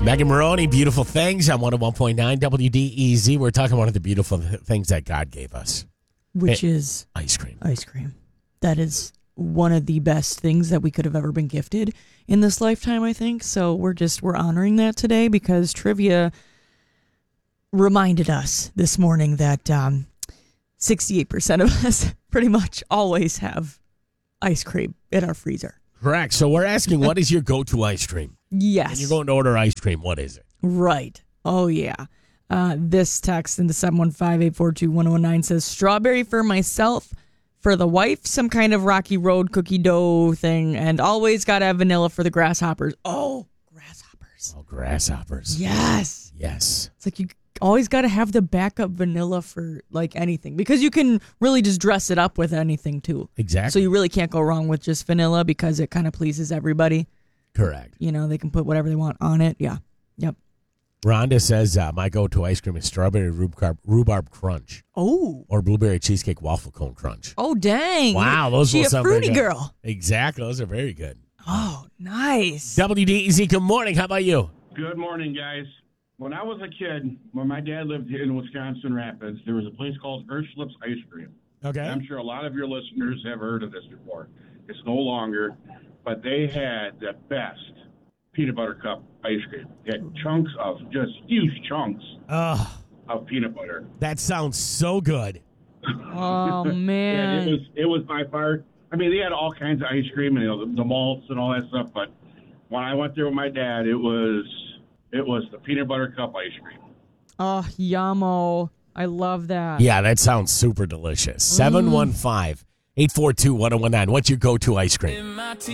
Megan Maroney, Beautiful Things on 101.9 WDEZ. We're talking about one of the beautiful things that God gave us. Which is ice cream. Ice cream. That is one of the best things that we could have ever been gifted in this lifetime, I think. So we're honoring that today because trivia reminded us this morning that 68% of us pretty much always have ice cream in our freezer. Correct. So we're asking, what is your go-to ice cream? Yes. When you're going to order ice cream, what is it? Right. Oh, yeah. This text into 715-842-1019 says, strawberry for myself, for the wife, some kind of Rocky Road cookie dough thing, and always got to have vanilla for the grasshoppers. Oh, grasshoppers. Oh, grasshoppers. Yes. Yes. It's like you always got to have the backup vanilla for like anything because you can really just dress it up with anything too. Exactly. So you really can't go wrong with just vanilla because it kind of pleases everybody. Correct. You know, they can put whatever they want on it. Yeah. Yep. Rhonda says, my go-to ice cream is strawberry rhubarb crunch. Oh. Or blueberry cheesecake waffle cone crunch. Oh, dang. Wow. Those She will a sound fruity very good. girl. Exactly. Those are very good. Oh, nice. WDEZ, good morning. How about you? Good morning, guys. When I was a kid, when my dad lived in Wisconsin Rapids, there was a place called Erschlip's Ice Cream. Okay. I'm sure a lot of your listeners have heard of this before. It's no longer, but they had the best peanut butter cup ice cream. They had chunks of, just huge chunks of peanut butter. That sounds so good. Oh, man. And it was by far, I mean, they had all kinds of ice cream and the malts and all that stuff, but when I went there with my dad, it was the peanut butter cup ice cream. Oh, yummo. I love that. Yeah, that sounds super delicious. 715-842-1019. What's your go-to ice cream?